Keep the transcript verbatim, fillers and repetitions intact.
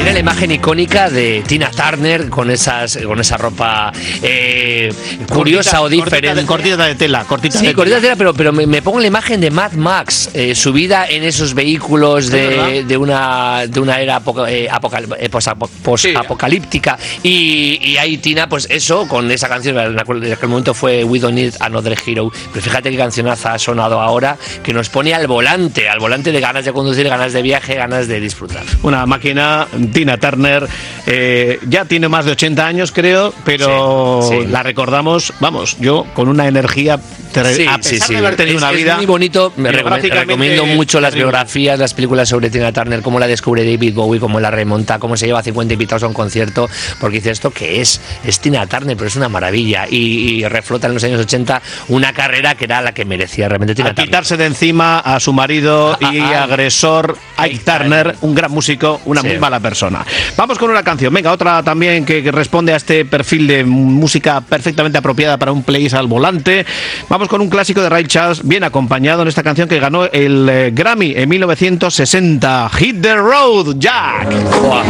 Tiene la imagen icónica de Tina Turner con esas con esa ropa eh, curiosa cortita, o diferente. Cortita de, cortita de tela, cortita sí, de cortita tela. de tela, pero, pero me, me pongo la imagen de Mad Max, eh, subida en esos vehículos de, de una de una era apoca, eh, apocal, eh, post-apocalíptica. Sí. Y, y ahí Tina, pues eso, con esa canción, en aquel momento fue We Don't Need Another Hero. Pero fíjate qué cancionaza ha sonado ahora, que nos pone al volante, al volante de ganas de conducir, ganas de viaje, ganas de disfrutar. Una máquina, Tina Turner, eh, ya tiene más de ochenta años, creo, pero sí, sí. la recordamos, vamos, yo con una energía ter- sí, a pesar sí, sí. de haber tenido es, una es vida muy bonito. Me recomiendo, recomiendo mucho las biografías, las películas sobre Tina Turner, cómo la descubre David Bowie, cómo la remonta, cómo se lleva a cincuenta invitados a un concierto, porque dice esto que es, es Tina Turner, pero es una maravilla, y, y reflota en los años ochenta una carrera que era la que merecía realmente Tina a Turner. Quitarse de encima a su marido y agresor Ike Turner, un gran músico, una sí. muy mala persona. Vamos con una canción, venga, otra también que, que responde a este perfil de música perfectamente apropiada para un playlist al volante. Vamos con un clásico de Ray Charles, bien acompañado en esta canción que ganó el eh, Grammy en mil novecientos sesenta, Hit the Road, Jack. Wow.